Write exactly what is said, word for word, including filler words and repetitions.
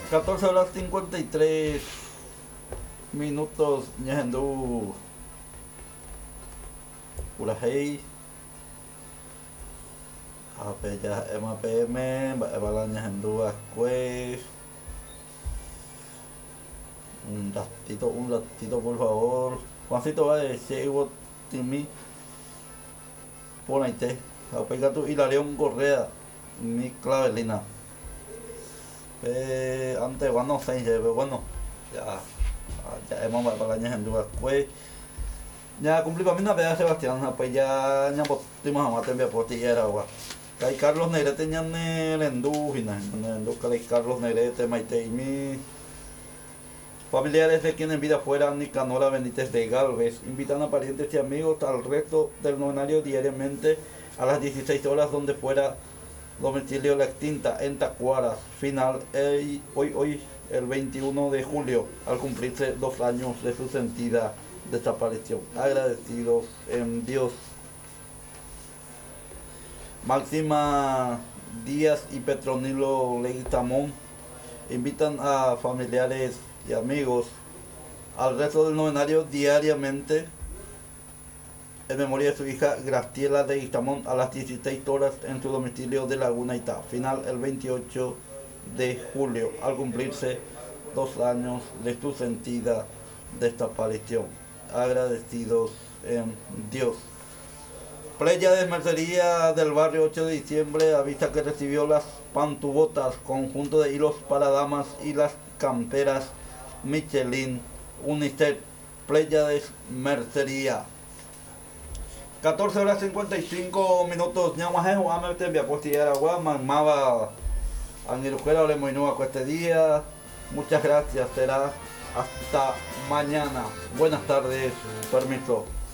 catorce horas cincuenta y tres minutos. Ñahendú Urahei Apeya M P M Bala Ñahendú Ascue. Un ratito, un ratito por favor. Juancito va de Cheibo Timi Ponaite Apega tu Hilarión Correa mi clavelina. Eh, antes bueno seis pero bueno ya ya hemos para la Ñahendú Ascue. Ya cumplí para mí una vez Sebastián, pues ya ya potimos a matar mi potillera agua. Kai Carlos Negrete ñane Lendú, Lendú Kai Carlos Negrete, Maite y mi familiares de quien en vida fuera Nicanora Benítez de Galvez invitan a parientes y amigos al resto del novenario diariamente a las dieciséis horas donde fuera domicilio la extinta en Tacuaras. Final el, hoy hoy el veintiuno de julio al cumplirse dos años de su sentida desaparición. Agradecidos en Dios. Máxima Díaz y Petronilo Leguizamón invitan a familiares y amigos al resto del novenario diariamente en memoria de su hija Graciela Leguizamón a las dieciséis horas en su domicilio de Laguna Itá. Final el veintiocho de julio al cumplirse dos años de su sentida desaparición. Agradecidos en Dios. Playa de Mercería del barrio ocho de diciembre avisa que recibió las pantubotas, conjunto de hilos para damas y las camperas Michelin Unicef. Playa de Mercería. catorce horas cincuenta y cinco minutos. Ñahuajejo, amete, via postillera, guama, mava, angiruquera, le moinúa con este día. Muchas gracias, será hasta mañana. Buenas tardes, permiso.